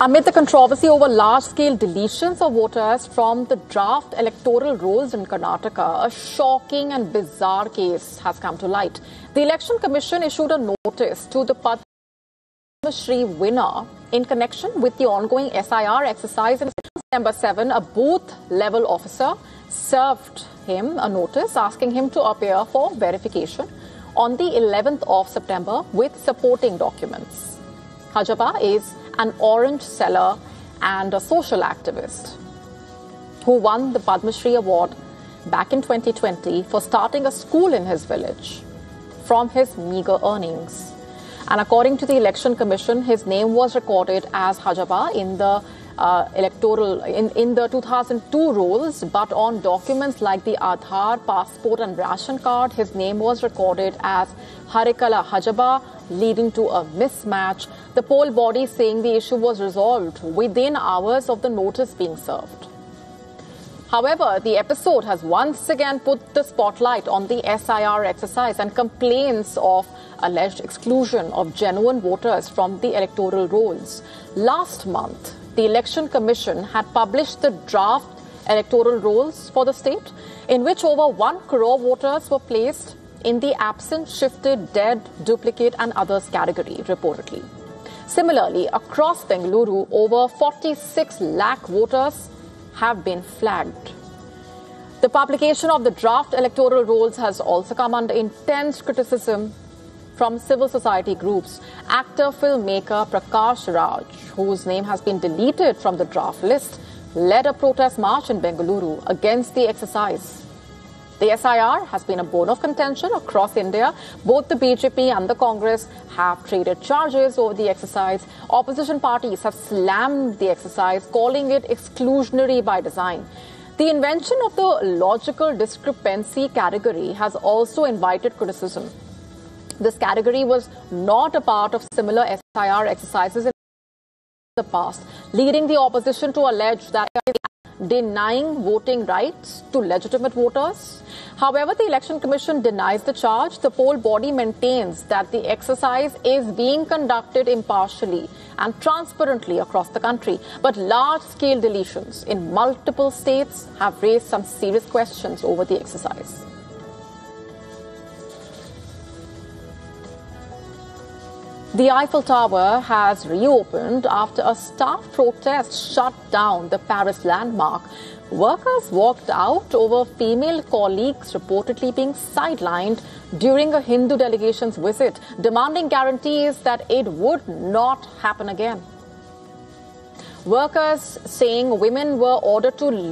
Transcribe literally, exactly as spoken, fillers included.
Amid the controversy over large-scale deletions of voters from the draft electoral rolls in Karnataka, a shocking and bizarre case has come to light. The Election Commission issued a notice to the Padma Shri winner in connection with the ongoing S I R exercise. In September seventh, a booth-level officer served him a notice asking him to appear for verification on the eleventh of September with supporting documents. Hajaba is an orange seller and a social activist who won the Padma Shri Award back in twenty twenty for starting a school in his village from his meager earnings. And according to the Election Commission, his name was recorded as Hajaba in the uh, electoral, in, in the two thousand two rolls, but on documents like the Aadhaar, passport and ration card, his name was recorded as Harikala Hajaba, leading to a mismatch. The poll body saying the issue was resolved within hours of the notice being served. However, the episode has once again put the spotlight on the S I R exercise and complaints of alleged exclusion of genuine voters from the electoral rolls. Last month, the Election Commission had published the draft electoral rolls for the state, in which over one crore voters were placed in the absent, shifted, dead, duplicate and others category, reportedly. Similarly, across Bengaluru, over forty-six lakh voters have been flagged. The publication of the draft electoral rolls has also come under intense criticism from civil society groups. Actor filmmaker Prakash Raj, whose name has been deleted from the draft list, led a protest march in Bengaluru against the exercise. The S I R has been a bone of contention across India. Both the B J P and the Congress have traded charges over the exercise. Opposition parties have slammed the exercise, calling it exclusionary by design. The invention of the logical discrepancy category has also invited criticism. This category was not a part of similar S I R exercises in the past, leading the opposition to allege that denying voting rights to legitimate voters. However, the Election Commission denies the charge. The poll body maintains that the exercise is being conducted impartially and transparently across the country. But large-scale deletions in multiple states have raised some serious questions over the exercise. The Eiffel Tower has reopened after a staff protest shut down the Paris landmark. Workers walked out over female colleagues reportedly being sidelined during a Hindu delegation's visit, demanding guarantees that it would not happen again. Workers saying women were ordered to